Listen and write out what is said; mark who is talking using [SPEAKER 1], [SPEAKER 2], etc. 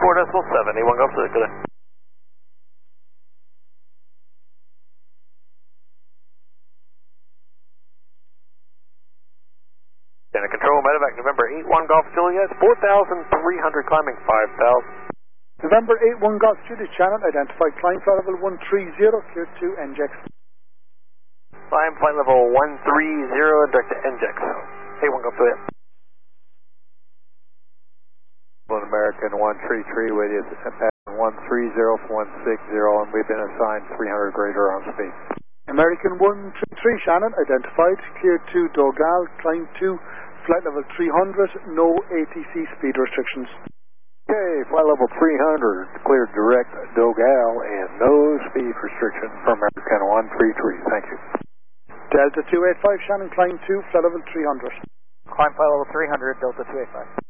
[SPEAKER 1] 4.7, A1 Golf Zulu, good day. Center control, medevac November 81 Golf Juliet, 4,300 climbing 5,000.
[SPEAKER 2] November 81 Golf Juliet, Shannon, identified climb flight level 130, clear to NJEX.
[SPEAKER 1] Climb flight level 130, direct to NJEX. A1 Golf Juliet.
[SPEAKER 3] American 133 with you at pattern 130 for 160, and we've been assigned 300 greater on speed.
[SPEAKER 2] American 133, Shannon, identified, clear to Dogal, climb to flight level 300, no ATC speed restrictions.
[SPEAKER 3] Okay, flight level 300, cleared direct Dogal and no speed restriction from American 133, thank you.
[SPEAKER 2] Delta 285, Shannon, climb to flight level 300.
[SPEAKER 4] Climb flight level 300, Delta 285.